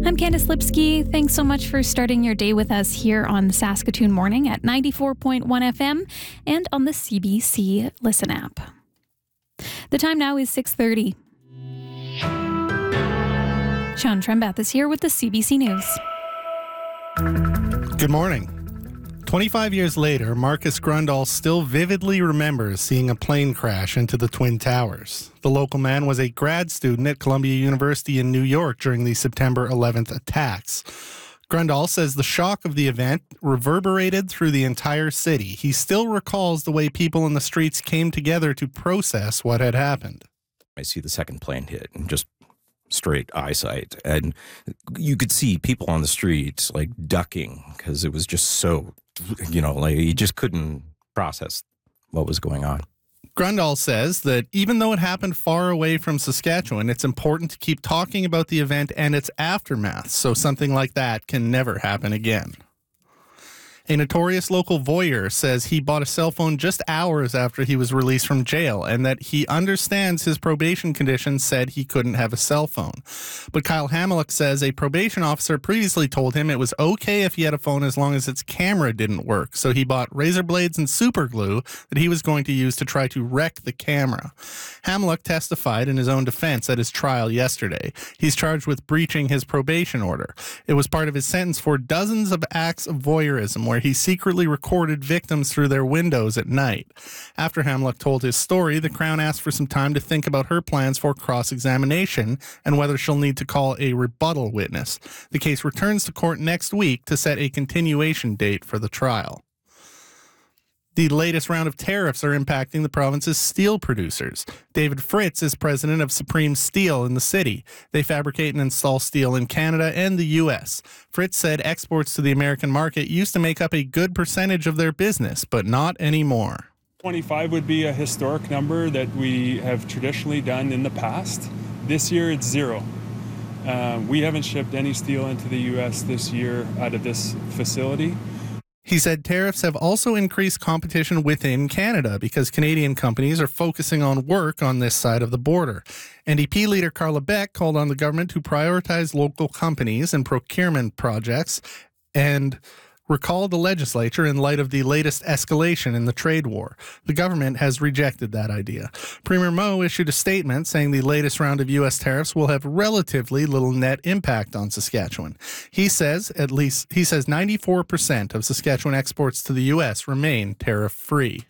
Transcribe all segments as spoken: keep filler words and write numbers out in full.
I'm Candice Lipsky. Thanks so much for starting your day with us here on Saskatoon Morning at ninety-four point one F M and on the C B C Listen app. The time now is six thirty. Sean Trembath is here with the C B C News. Good morning. twenty-five years later, Marcus Grundall still vividly remembers seeing a plane crash into the Twin Towers. The local man was a grad student at Columbia University in New York during the September eleventh attacks. Grundall says the shock of the event reverberated through the entire city. He still recalls the way people in the streets came together to process what had happened. I see the second plane hit and just straight eyesight, and you could see people on the streets like ducking because it was just so, you know, like you just couldn't process what was going on. Grundall says that even though it happened far away from Saskatchewan, it's important to keep talking about the event and its aftermath so something like that can never happen again. A notorious local voyeur says he bought a cell phone just hours after he was released from jail and that he understands his probation conditions said he couldn't have a cell phone. But Kyle Hamelick says a probation officer previously told him it was okay if he had a phone as long as its camera didn't work, so he bought razor blades and super glue that he was going to use to try to wreck the camera. Hamelick testified in his own defense at his trial yesterday. He's charged with breaching his probation order. It was part of his sentence for dozens of acts of voyeurism where he secretly recorded victims through their windows at night. After Hamelick told his story, the Crown asked for some time to think about her plans for cross-examination and whether she'll need to call a rebuttal witness. The case returns to court next week to set a continuation date for the trial. The latest round of tariffs are impacting the province's steel producers. David Fritz is president of Supreme Steel in the city. They fabricate and install steel in Canada and the U S. Fritz said exports to the American market used to make up a good percentage of their business, but not anymore. twenty-five would be a historic number that we have traditionally done in the past. This year it's zero. Uh, we haven't shipped any steel into the U S this year out of this facility. He said tariffs have also increased competition within Canada because Canadian companies are focusing on work on this side of the border. N D P leader Carla Beck called on the government to prioritize local companies and procurement projects and recalled the legislature in light of the latest escalation in the trade war. The government has rejected that idea. Premier Moe issued a statement saying the latest round of U S tariffs will have relatively little net impact on Saskatchewan. He says at least he says ninety-four percent of Saskatchewan exports to the U S remain tariff-free.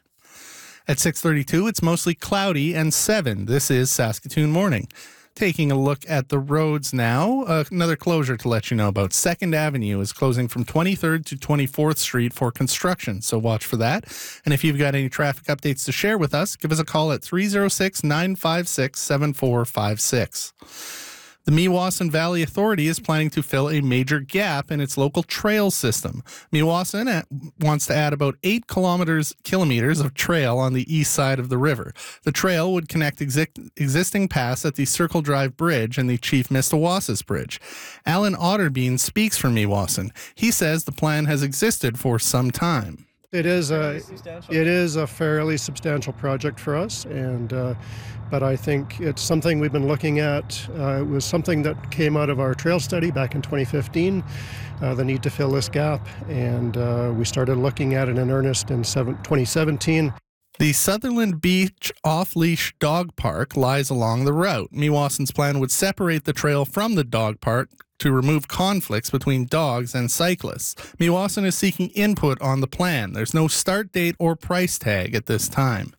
At six thirty-two, it's mostly cloudy and seven. This is Saskatoon Morning. Taking a look at the roads now, uh, another closure to let you know about. Second Avenue is closing from twenty-third to twenty-fourth Street for construction, so watch for that. And if you've got any traffic updates to share with us, give us a call at three oh six, nine five six, seven four five six. The Meewasin Valley Authority is planning to fill a major gap in its local trail system. Meewasin wants to add about eight kilometers kilometers of trail on the east side of the river. The trail would connect exi- existing paths at the Circle Drive Bridge and the Chief Mistawasis Bridge. Alan Otterbein speaks for Meewasin. He says the plan has existed for some time. It is a it is a fairly substantial project for us, and uh, but I think it's something we've been looking at. Uh, it was something that came out of our trail study back in twenty fifteen, uh, the need to fill this gap, and uh, we started looking at it in earnest in twenty seventeen. The Sutherland Beach Off-Leash Dog Park lies along the route. Meewasin's plan would separate the trail from the dog park to remove conflicts between dogs and cyclists. Meewasin is seeking input on the plan. There's no start date or price tag at this time.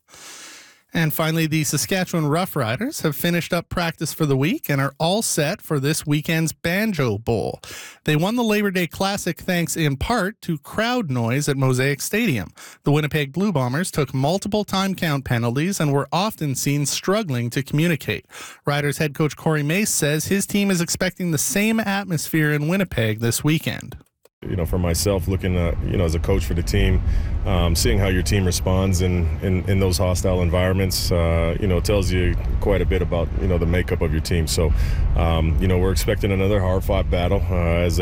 And finally, the Saskatchewan Roughriders have finished up practice for the week and are all set for this weekend's Banjo Bowl. They won the Labor Day Classic thanks in part to crowd noise at Mosaic Stadium. The Winnipeg Blue Bombers took multiple time count penalties and were often seen struggling to communicate. Riders head coach Corey Mace says his team is expecting the same atmosphere in Winnipeg this weekend. You know, for myself, looking at, you know, as a coach for the team, um, seeing how your team responds in, in, in those hostile environments, uh, you know, tells you quite a bit about, you know, the makeup of your team. So, um, you know, we're expecting another hard-fought battle uh, as